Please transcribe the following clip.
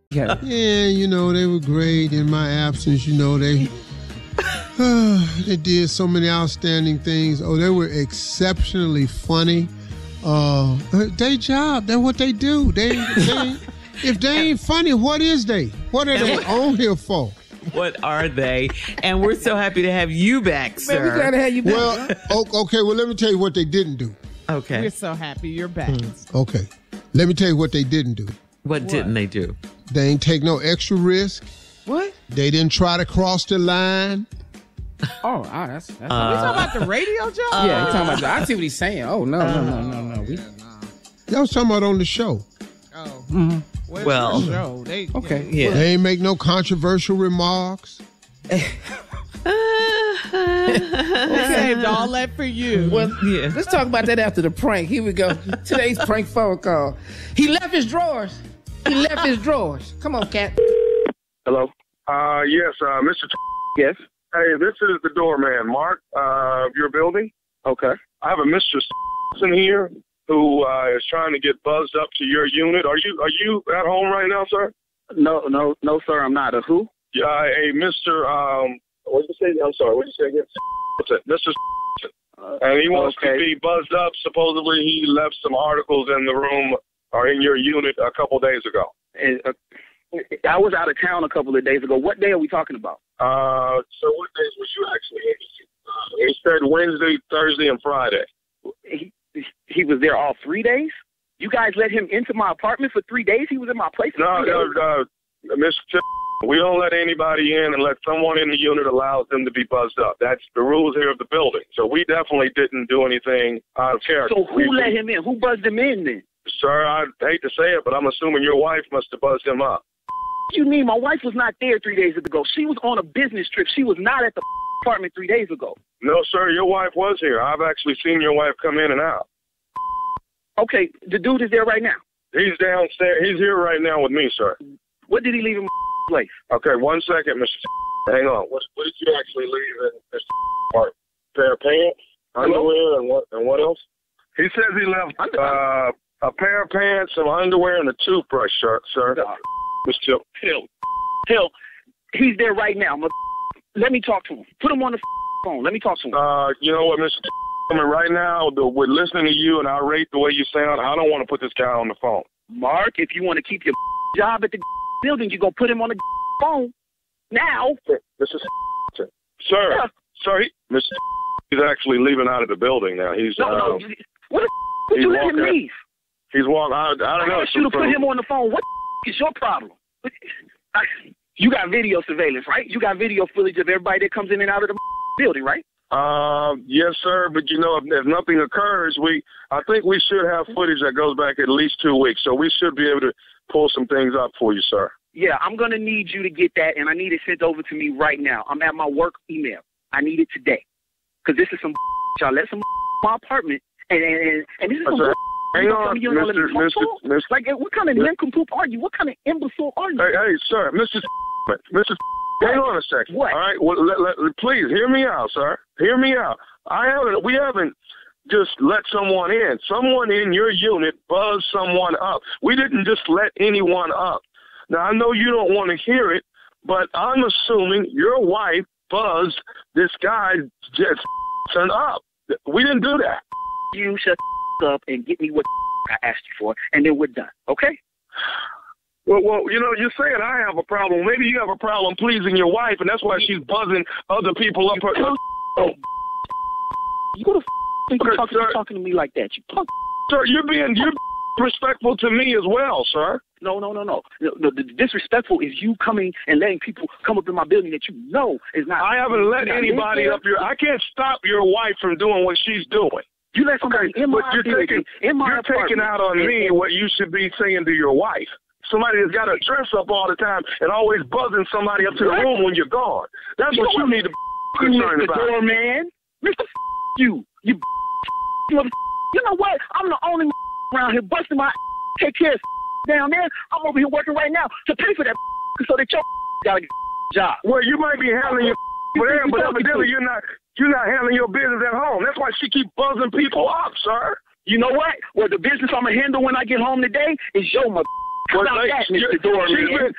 Yeah. Yeah, they were great in my absence. They did so many outstanding things. Oh, they were exceptionally funny. Their job, that's what they do. If they ain't funny, what is they? What are they on here for? What are they? And we're so happy to have you back, sir. Man, we're glad to have you back. Well, okay, well, let me tell you what they didn't do. Okay. We're so happy you're back. Okay. Let me tell you what they didn't do. What didn't they do? They ain't take no extra risk. What? They didn't try to cross the line. Oh, that's we talking about the radio job? yeah, you talking about I see what he's saying. Oh, no. Y'all was talking about on the show. Oh. Mm-hmm. Well, show? Okay. Yeah. They ain't make no controversial remarks. They saved all that for you. Well, yeah. Let's talk about that after the prank. Here we go. Today's prank phone call. He left his drawers. Come on, Cat. Hello? Yes, Mr. Yes. Hey, this is the doorman, Mark, of your building. Okay. I have a Mr. in here who is trying to get buzzed up to your unit. Are you at home right now, sir? No, sir, I'm not. A who? A Mr. What did you say? I'm sorry. What did you say again? Mr. And he wants to be buzzed up. Supposedly, he left some articles in the room or in your unit a couple days ago. I was out of town a couple of days ago. What day are we talking about? So what days was you actually in? He said Wednesday, Thursday, and Friday. He was there all 3 days? You guys let him into my apartment for 3 days? He was in my place for 3 days? Mr. We don't let anybody in unless someone in the unit allows them to be buzzed up. That's the rules here of the building. So we definitely didn't do anything out of character. So who let him in? Who buzzed him in then? Sir, I hate to say it, but I'm assuming your wife must have buzzed him up. You mean my wife was not there 3 days ago? She was on a business trip. She was not at the apartment 3 days ago. No, sir, your wife was here. I've actually seen your wife come in and out. Okay, the dude is there right now. He's downstairs. He's here right now with me, sir. What did he leave in my place? Okay, 1 second, Mr. Hang on. What did you actually leave in Mr. Part? Pair of pants, underwear, and what else? He says he left a pair of pants, some underwear, and a toothbrush, sir. Mr. Hill, he's there right now. Let me talk to him. Put him on the phone. Let me talk to him. You know what, Mr. Right now, we're listening to you, and I rate the way you sound. I don't want to put this guy on the phone. Mark, if you want to keep your job at the building, you're going to put him on the phone now. Mr. Sir, yeah. Sorry, Mr. He's actually leaving out of the building now. He's no. What the would you let him leave? He's walking. I don't know. I asked you to put him on the phone. What is your problem? You got video surveillance, right? You got video footage of everybody that comes in and out of the building, right? Yes, sir. But if nothing occurs, I think we should have footage that goes back at least 2 weeks. So we should be able to pull some things up for you, sir. Yeah, I'm going to need you to get that, and I need it sent over to me right now. I'm at my work email. I need it today. Because this is some y'all let some my apartment, and this is some hang on, Mr. Like, what kind of nincompoop are you? What kind of imbecile are you? Hey, sir, Mr. Hang on a second. What? All right, well, please hear me out, sir. Hear me out. We haven't just let someone in. Someone in your unit buzzed someone up. We didn't just let anyone up. Now, I know you don't want to hear it, but I'm assuming your wife buzzed this guy just up. We didn't do that. You shut up and get me what I asked you for, and then we're done, okay? Well, you're saying I have a problem. Maybe you have a problem pleasing your wife, and that's why she's buzzing other people up. You go to think you're talking to me like that, you punk. Sir, you're respectful to me as well, sir. No. The disrespectful is you coming and letting people come up in my building that you know is not. I haven't let anybody up here. I can't stop your wife from doing what she's doing. You let somebody in my building, you're taking out on me what you should be saying to your wife. Somebody that's got a dress up all the time and always buzzing somebody up to the room when you're gone. That's what you need to be concerned about. Mr. Doorman, Mr. You know what? I'm the only around here busting my take care of down there. I'm over here working right now to pay for that so that your gotta get a job. Well, you might be handling your there, but evidently you're not handling your business at home. That's why she keep buzzing people up, sir. You know what? Well, the business I'm gonna handle when I get home today is your mother. How about that, Mr. Doorman?